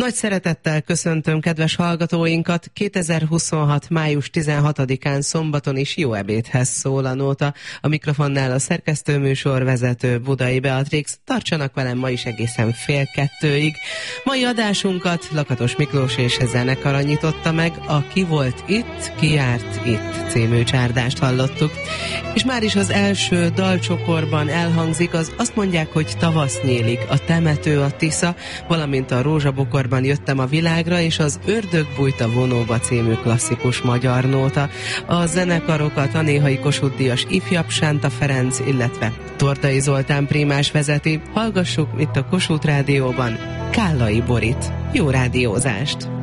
Nagy szeretettel köszöntöm kedves hallgatóinkat. 2026. május 16-án szombaton is jó ebédhez szól a nóta. A mikrofonnál a szerkesztőműsorvezető Budai Beatrix. Tartsanak velem ma is egészen 1:30. Mai adásunkat Lakatos Miklós és zenekara nyitotta meg. A Ki volt itt, ki járt itt című csárdást hallottuk. És már is az első dalcsokorban elhangzik az Azt mondják, hogy tavasz nyílik, a Temető a Tisza, valamint a Rózsabokorban jöttem a világra, és az Ördög bújt a vonóba című klasszikus magyar nóta. A zenekarokat a néhai Kossuth Díjas ifjabb Sánta Ferenc, illetve Tordai Zoltán prímás vezeti. Hallgassuk itt a Kossuth Rádióban Kállai Borit. Jó rádiózást!